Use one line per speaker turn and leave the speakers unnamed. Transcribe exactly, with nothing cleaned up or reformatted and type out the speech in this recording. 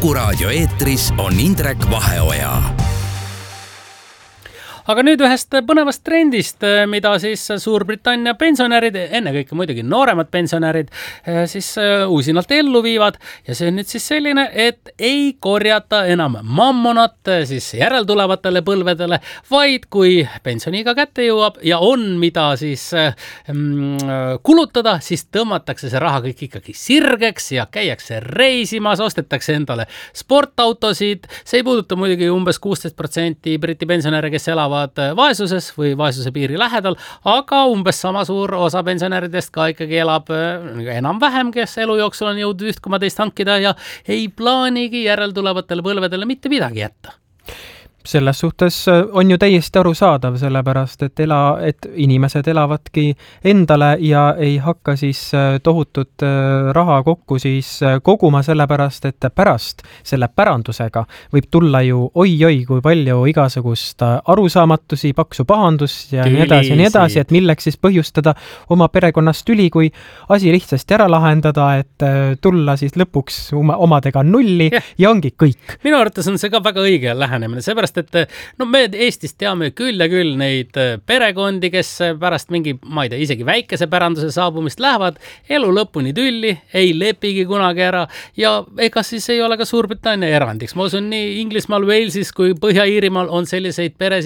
Kuku raadio eetris on Indrek Vaheoja.
Aga nüüd ühest põnevast trendist, mida siis Suurbritannia pensionärid, enne kõike muidugi nooremad pensionärid, siis uusinalt ellu viivad. Ja see on nüüd siis selline, et ei korjata enam mammonat siis järeltulevatele põlvedele, vaid kui pensioniga kätte jõuab ja on mida siis mm, kulutada, siis tõmmatakse see raha kõik ikkagi sirgeks ja käiakse reisimas, ostetakse endale sportautosid. See ei puuduta muidugi umbes kuusteist protsenti Briti pensionäre, kes elavad vaesuses või vaesuse piiri lähedal, aga umbes sama suur osa pensionäridest ka ikkagi elab enam-vähem, kes elu jooksul on jõudnud üht koma teist hankida ja ei plaanigi järeltulevatele põlvedele mitte midagi jätta.
Selles suhtes on ju täiesti arusaadav, sellepärast, et, ela, et inimesed elavadki endale ja ei hakka siis tohutut raha kokku siis koguma, sellepärast, et pärast selle pärandusega võib tulla ju oi-oi, kui palju igasugust arusaamatusi, paksu pahandust ja Tülisid. nii edasi ja nii edasi, et milleks siis põhjustada oma perekonnast tüli, kui asi lihtsasti ära lahendada, et tulla siis lõpuks omadega nulli ja, ja ongi kõik.
Minu arvates on see ka väga õige lähenemine, seepärast et no me Eestis teame küll ja küll neid perekondi, kes pärast mingi, ma ei tea, isegi väikese päranduse saabumist lähevad elu lõpuni tülli, ei lepigi kunagi ära ja ega siis ei ole ka Suurbritannia erandiks. Ma usun nii Inglismaal, Walesis kui Põhja-Iirimaal on selliseid peresid